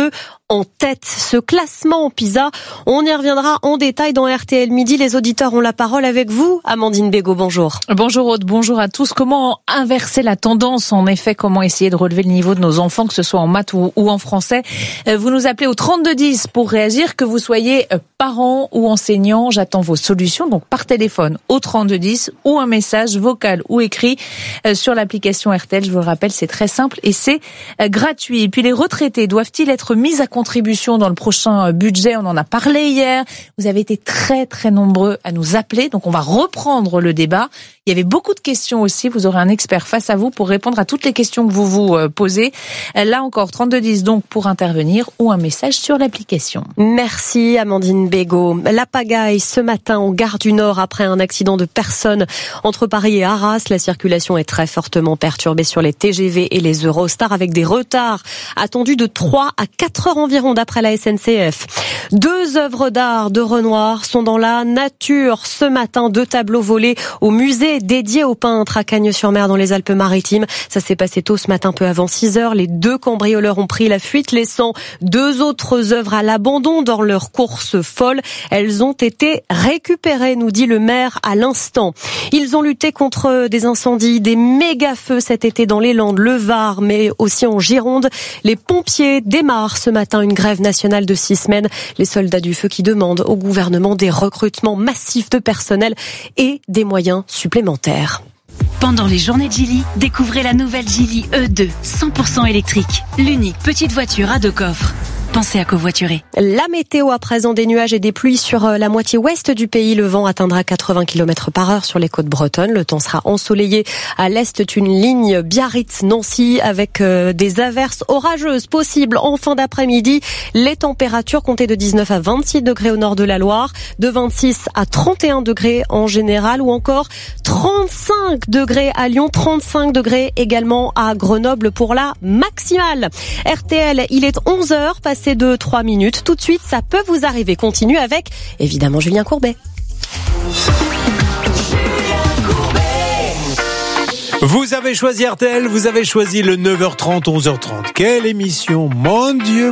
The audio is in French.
peu en tête. Ce classement PISA, on y reviendra en détail dans RTL Midi. Les auditeurs ont la parole avec vous. Amandine Bégaud, bonjour. Bonjour Aude, bonjour à tous. Comment inverser la tendance, en effet, comment essayer de relever le niveau de nos enfants, que ce soit en maths ou en français. Vous nous appelez au 3210 pour réagir, que vous soyez parents ou enseignants. J'attends vos solutions, donc par téléphone au 3210 ou un message vocal ou écrit sur l'application RTL. Je vous le rappelle, c'est très simple et c'est gratuit. Et puis les retraités doivent-ils être mis à contribution dans le prochain budget? On en a parlé hier. Vous avez été très très nombreux à nous appeler, donc on va reprendre le débat. Il y avait beaucoup de questions aussi. Vous aurez un expert face à vous pour répondre à toutes les questions que vous vous posez. Là encore, 3210 donc pour intervenir ou un message sur l'application. Merci Amandine Bégaud. La pagaille ce matin en gare du Nord après un accident de personnes entre Paris et Arras. La circulation est très fortement perturbée sur les TGV et les Eurostars avec des retards attendus de 3 à 4 heures environ d'après la SNCF. 2 œuvres d'art de Renoir sont dans la nature ce matin. 2 tableaux volés au musée dédié aux peintres à Cagnes-sur-Mer dans les Alpes-Maritimes. Ça s'est passé tôt ce matin, peu avant 6 heures. Les 2 cambrioleurs ont pris la fuite, laissant 2 autres œuvres à l'abandon dans leur course folle. Elles ont été récupérées, nous dit le maire à l'instant. Ils ont lutté contre des incendies, des méga-feux cet été dans les Landes, le Var, mais aussi en Gironde. Les pompiers démarrent ce matin une grève nationale de 6 semaines. Les soldats du feu qui demandent au gouvernement des recrutements massifs de personnel et des moyens supplémentaires. Pendant les journées Geely, découvrez la nouvelle Geely E2, 100% électrique. L'unique petite voiture à 2 coffres. Pensez à covoiturer. La météo à présent, des nuages et des pluies sur la moitié ouest du pays. Le vent atteindra 80 km/h sur les côtes bretonnes. Le temps sera ensoleillé. À l'est, une ligne Biarritz-Nancy avec des averses orageuses possibles en fin d'après-midi. Les températures comptées de 19 à 26 degrés au nord de la Loire, de 26 à 31 degrés en général ou encore 35 degrés à Lyon, 35 degrés également à Grenoble pour la maximale. RTL, il est 11h, passé de 3 minutes. Tout de suite, ça peut vous arriver. Continue avec, évidemment, Julien Courbet. Vous avez choisi RTL, vous avez choisi le 9h30, 11h30. Quelle émission, mon Dieu!